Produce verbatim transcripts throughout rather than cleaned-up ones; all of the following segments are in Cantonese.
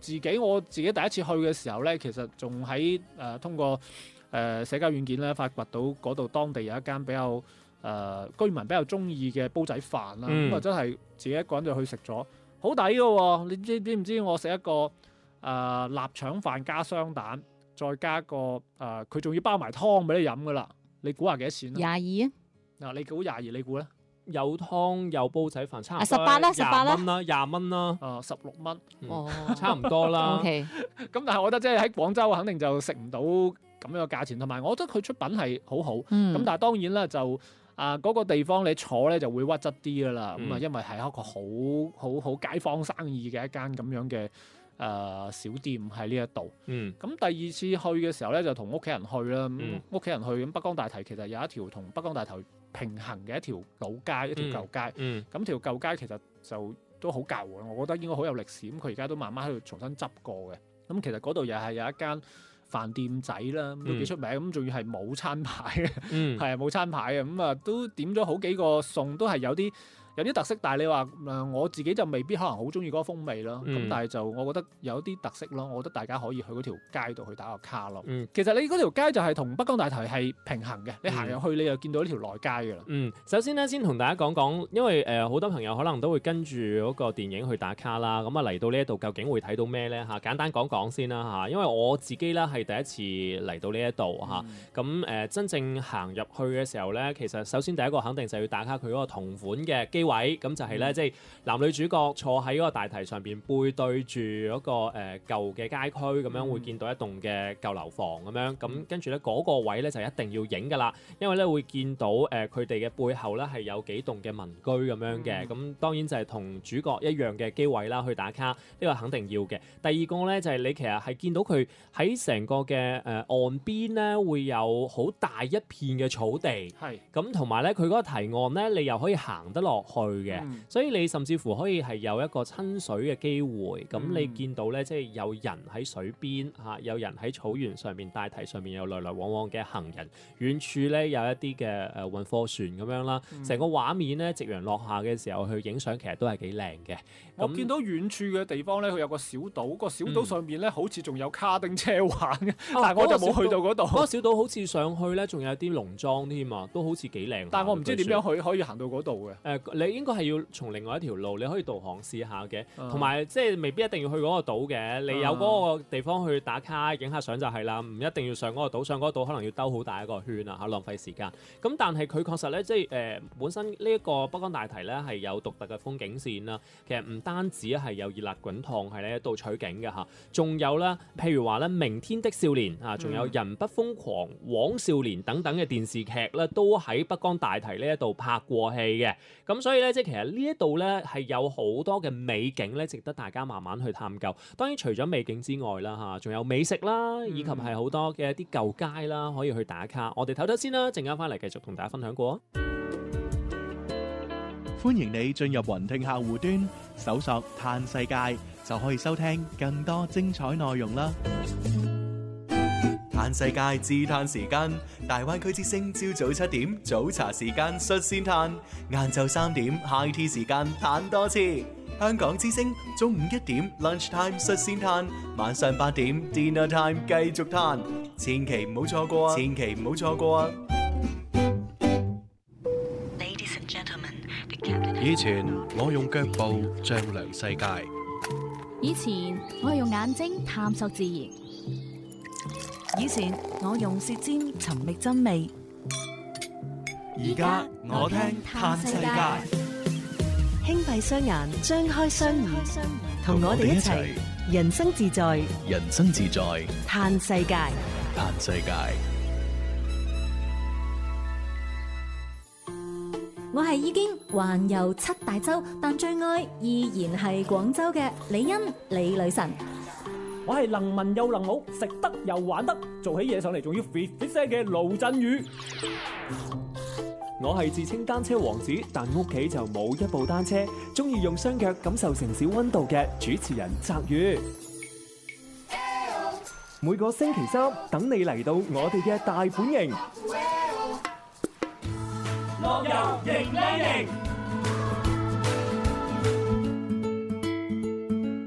自己我自己第一次去嘅時候咧，其實仲喺誒通過誒、呃、社交軟件咧，發掘到嗰度當地有一間比較誒、呃、居民比較中意嘅煲仔飯啦。咁啊、嗯、真係自己一個人就去食咗，好抵嘅喎！你知知唔知我食一個誒臘腸飯加雙蛋，再加個誒佢仲要包埋湯俾你飲噶啦？你估下幾多錢？ 廿二啊！ 嗱，你估廿二，你估咧？ 有湯有煲仔飯，差唔多十八啦，十八啦， 廿蚊啦，廿蚊啦， 啊十六蚊， 哦， 差唔多啦。 OK， 咁但係我覺得即係喺廣州肯定就食唔到咁樣嘅價錢，同埋我覺得佢出品係好好。咁、嗯、但係當然啦，就啊嗰、那個地方你坐咧就會屈質啲噶啦。咁啊、嗯，因為係一個好好好街坊生意嘅一間咁樣嘅誒、呃、小店喺呢一度。嗯，咁第二次去嘅時候咧就同屋企人去啦。咁屋企人去咁北江大堤其實有一條同北江大堤平衡嘅一條老街，一條舊街。嗯，咁、嗯、條舊街其實就都好舊嘅，我覺得應該好有歷史。咁佢而家都慢慢喺度重新執過嘅。咁其實嗰度又係有一間飯店仔啦，都幾出名。咁仲要係冇餐牌嘅，係冇、嗯、餐牌嘅。咁啊都點咗好幾個餸，都係有啲有啲特色。但係你話誒我自己就未必可能好中意嗰個風味咯。咁、嗯、但係就我覺得有啲特色咯。我覺得大家可以去嗰條街度去打個卡咯。嗯、其實你嗰條街就係同北江大堤係平衡嘅。你行入去你就見到呢條內街㗎啦。 嗯，首先咧先同大家講講，因為誒好、呃、多朋友可能都會跟住嗰個電影去打卡啦。咁啊嚟到呢一度究竟會睇到咩咧嚇？簡單講講先啦嚇。因為我自己咧係第一次嚟到呢一度嚇。咁誒、嗯呃、真正行入去嘅時候咧，其實首先第一個肯定就要打卡佢嗰個同款嘅機位。咁就係咧，即係男女主角坐喺嗰個大堤上邊，背對住嗰個誒舊嘅街區，咁樣會見到一棟嘅舊樓房咁樣。咁跟住咧嗰個位咧就一定要影㗎啦，因為咧會見到誒佢哋嘅背後咧係有幾棟嘅民居咁樣嘅。咁、嗯、當然就係同主角一樣嘅機位啦，去打卡呢、呢個肯定要嘅。第二個咧就係你其實係見到佢喺成個嘅誒岸邊咧會有好大一片嘅草地，係咁同埋咧佢嗰個堤岸咧你又可以行得落去嘅。嗯、所以你甚至乎可以係有一個親水嘅機會，咁、嗯、你見到咧，即係有人喺水邊嚇，有人喺草原上面、大堤上面有來來往往嘅行人，遠處咧有一啲嘅誒運貨船咁樣啦，成、嗯、個畫面咧夕陽落下嘅時候去影相，其實都係幾靚嘅。 我見到遠處嘅地方咧，佢有個小島，個小島上面咧好似仲有卡丁車玩嘅，嗯、但係我就冇去到嗰度。嗰、嗰個小島好似上去咧，仲有啲農莊添啊，都好似幾靚。 但係我唔知點樣去可以行到嗰度嘅。誒、 呃，你應該係要從另外一條路，你可以導航試下嘅，同埋即係未必一定要去嗰個島嘅，你有嗰個地方去打卡影下相就係啦，唔一定要上嗰個島，上嗰個島可能要兜好大一個圈啊嚇，浪費時間。咁但係佢確實咧，即係誒、呃、本身呢一個北江大堤咧係有獨特嘅風景線啦。其實唔單止係有熱辣滾燙係咧度取景嘅嚇，仲有咧譬如話咧明天的少年啊，仲有人不瘋狂、枉少年等等嘅電視劇咧，都喺北江大堤呢一度拍過戲嘅。咁所以咧，即係其實呢一度咧係有好多嘅美景咧，值得大家慢慢去探究。當然除咗美景之外啦嚇，仲有美食啦，以及係好多嘅一啲舊街啦，可以去打卡。我哋唞唞先啦，陣間翻嚟繼續同大家分享過。 歡迎你進入雲聽客戶端，搜索嘆世界，就可以收聽更多精彩內容啦。嘆世界自嘆時間，大灣區之聲朝早七點早茶時間率先嘆，晏晝三點 high tea 時間嘆多次。香港之聲中午一點 lunch time 率先嘆，晚上八點 dinner time 繼續嘆，千祈唔好錯過啊！千祈唔好錯過啊！ 以前我用腳步丈量世界， 以前我係用眼睛探索自然， 以前我用舌尖尋覓真味， 而家我聽嘆世界。 輕閉雙眼，張開雙耳，同我哋一齊人生自在， 人生自在嘆世界， 嘆世界。 我係已經環遊七大洲，但最愛依然係廣州嘅李欣李女神。 我係能文又能武，食得又玩得，做起嘢上嚟仲要 fit fit 聲嘅盧振宇。 我係自稱單車王子，但屋企就冇一部單車，中意用雙腳感受城市溫度嘅主持人澤宇。每個星期三等你嚟到我哋嘅大本營， 樂遊迎靚營。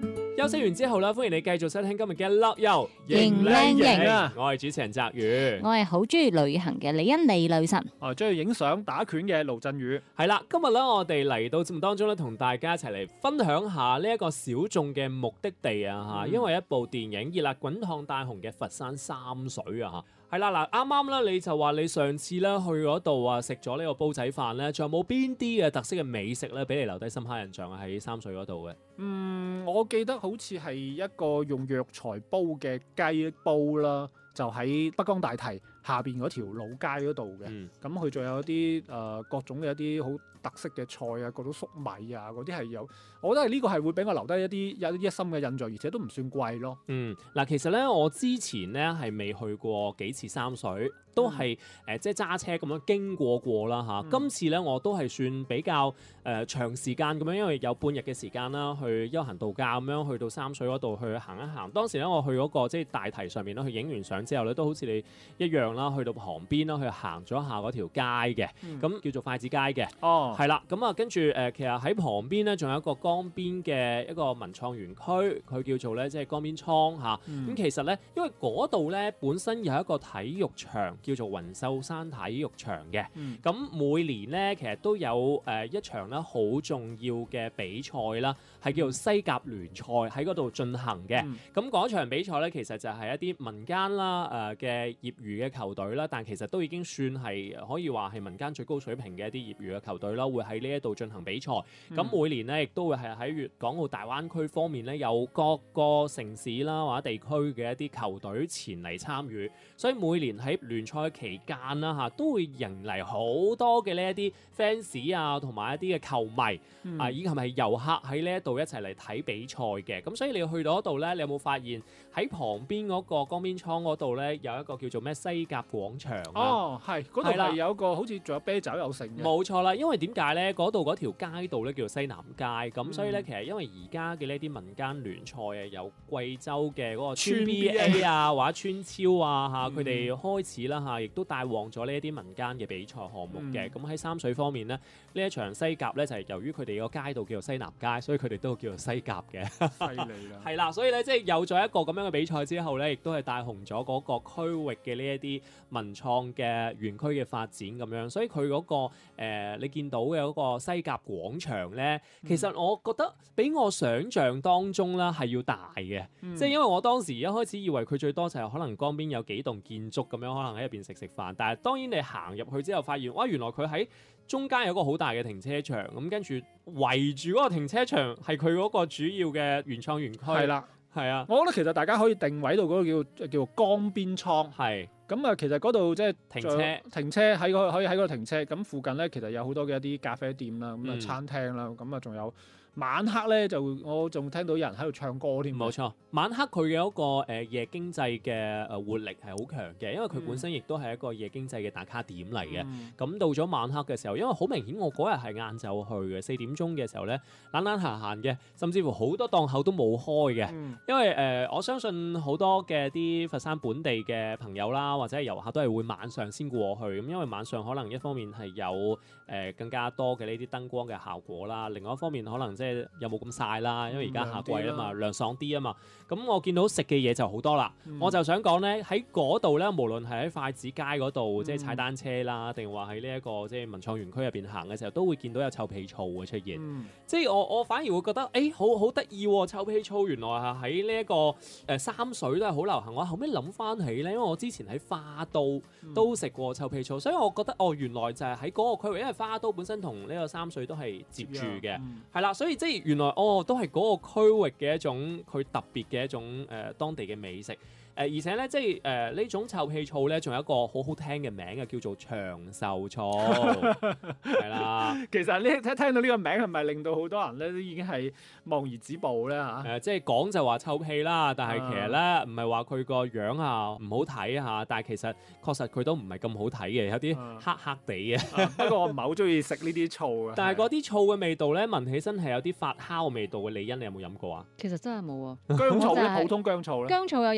休息完之後啦，歡迎你繼續收聽今日嘅樂遊型靚型啊！ 我係主持人澤宇， 我係好中意旅行嘅李欣李女神。 哦，中意影相打拳嘅盧振宇。 係啦，今日咧我哋嚟到節目當中咧，同大家一齊嚟分享下呢一個小眾嘅目的地啊嚇，因為一部電影熱辣滾燙大紅嘅佛山三水啊嚇。係啦，嗱啱啱咧你就話你上次咧去嗰度啊食咗呢個煲仔飯咧，仲有冇邊啲嘅特色嘅美食咧，俾你留低深刻印象啊？喺三水嗰度嘅。 嗯，我記得好似係一個用藥材煲嘅雞煲啦，就喺北江大堤下邊嗰條老街嗰度嘅。咁佢仲有一啲誒、呃、各種嘅一啲好特色嘅菜啊，各種粟米啊，嗰啲係有，我覺得係呢個係會俾我留低一啲有一深嘅印象，而且都唔算貴咯。 嗯，嗱，其實咧我之前咧係未去過幾次三水，都係誒、呃、即係揸車咁樣經過過啦嚇。嗯、今次咧我都係算比較誒、呃、長時間咁樣，因為有半日嘅時間啦，去休閒度假咁樣去到三水嗰度去行一行。當時咧我去嗰、那個即係大堤上面啦，去影完相之後咧，都好似你一樣啦，去到旁邊啦，去行咗下嗰條街嘅，咁、嗯、叫做筷子街嘅。哦。係啦，咁啊，跟住誒，其實喺旁邊咧，仲有一個江邊嘅一個文創園區，佢叫做咧，即係江邊倉嚇。咁、嗯、其實咧，因為嗰度咧本身有一個體育場，叫做雲秀山體育場嘅。咁、嗯、每年咧，其實都有誒一場咧好重要嘅比賽啦，係叫做西甲聯賽喺嗰度進行嘅。咁嗰、嗯、場比賽咧，其實就係一啲民間啦誒嘅業餘嘅球隊啦，但其實都已經算係可以話係民間最高水平嘅一啲業餘嘅球隊啦。會喺呢一度進行比賽，咁、嗯、每年咧亦都會係喺粵港澳大灣區方面咧，有各個城市啦或者地區嘅一啲球隊前嚟參與，所以每年喺聯賽期間啦嚇，都會迎嚟好多嘅呢一啲 fans 啊，同埋一啲嘅球迷、嗯、啊，以及係遊客喺呢一度一齊嚟睇比賽嘅。咁所以你去到嗰度咧，你有冇發現喺旁邊嗰個江邊倉嗰度咧，有一個叫做咩西甲廣場啊？ 哦，係嗰度係有一個好似仲有啤酒有剩嘅。 冇錯啦，因為點解咧？嗰度嗰條街道咧叫做西南街，咁所以咧其實因為而家嘅呢啲民間聯賽啊，有貴州嘅嗰個村 B A 啊，或者村超啊嚇，佢哋、嗯、開始啦嚇，亦都帶旺咗呢一啲民間嘅比賽項目嘅。咁喺、嗯、三水方面咧，呢一場西甲咧就係、是、由於佢哋個街道叫做西南街，所以佢哋都叫做西甲嘅。犀利啦！係啦，所以咧即係有咗一個咁樣嘅比賽之後咧，亦都係帶紅咗嗰個區域嘅呢一啲文創嘅園區嘅發展咁樣，所以佢嗰、那個、呃、你見到嘅嗰、那個西甲廣場咧，其實我覺得比我想象當中啦係要大嘅，即係、嗯、因為我當時一開始以為佢最多就係可能江邊有幾棟建築咁樣，可能喺入邊食食飯。但係當然你行入去之後，發現哇，原來佢喺中間有個好大嘅停車場，咁跟住圍住嗰個停車場係佢嗰個主要嘅原創園區。係啦，係啊，我覺得其實大家可以定位到嗰個叫叫做江邊倉。係。咁啊，其實嗰度即係停車，停車喺嗰可以喺嗰度停車。咁附近咧，其實有好多嘅一啲咖啡店啦，咁啊餐廳啦，咁啊仲有晚黑咧就我仲聽到有人喺度唱歌添。冇錯，晚黑佢嘅一個誒、呃、夜經濟嘅誒活力係好強嘅，因為佢本身亦都係一個夜經濟嘅打卡點嚟嘅。咁、嗯、到咗晚黑嘅時候，因為好明顯我嗰日係晏晝去嘅，四點鐘嘅時候咧，懶懶閒閒嘅，甚至乎好多檔口都冇開嘅。嗯、因為誒、呃、我相信好多嘅啲佛山本地嘅朋友啦，或者係遊客都係會晚上先過去，咁因為晚上可能一方面係有誒、呃、更加多嘅呢啲燈光嘅效果啦，另外一方面可能即係有冇咁曬啦，因為而家夏季啊嘛，涼爽啲啊嘛。咁我見到食嘅嘢就好多啦，嗯、我就想講咧喺嗰度咧，無論係喺筷子街嗰度即係踩單車啦，定話喺呢一個即係文創園區入邊行嘅時候，都會見到有臭屁醋嘅出現。嗯、即係我我反而會覺得誒、欸、好好得意喎，臭屁醋原來係喺呢一個誒、呃、三水都係好流行。我後尾諗翻起咧，因為我之前喺花都都食過臭屁醋，所以我覺得哦原來就係喺嗰個區域，因為花都本身同呢個三水都係接住嘅，係啦、嗯，所以即係原來哦都係嗰個區域嘅一種佢特別嘅一種誒、呃、當地嘅美食。誒、呃、而且咧，即係誒呢種臭屁醋咧，仲有一個好好聽嘅名嘅，叫做長壽醋，係啦。其實呢聽聽到呢個名係咪令到好多人咧都已經係望而止步咧嚇？誒、呃、即係講就話臭屁啦，但係其實咧唔係話佢個樣啊唔好睇嚇，但係其實確實佢都唔係咁好睇嘅，有啲黑黑地嘅。不過我唔係好中意食呢啲醋啊。但係嗰啲醋嘅味道咧，聞起身係有啲發酵味道嘅。李欣，你有冇飲過啊？ 其實真係冇啊。 薑醋咧，普通薑醋咧。 薑醋有飲，我中意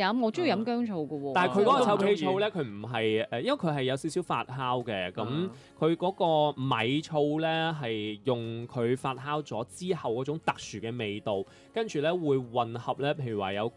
飲薑醋嘅喎。 但係佢嗰個臭屁醋咧， 咧，佢唔係誒，因為佢係有少少發酵嘅，咁嗯佢嗰個米醋咧係用佢發酵咗之後嗰種特殊嘅味道，跟住咧會混合咧，譬如話有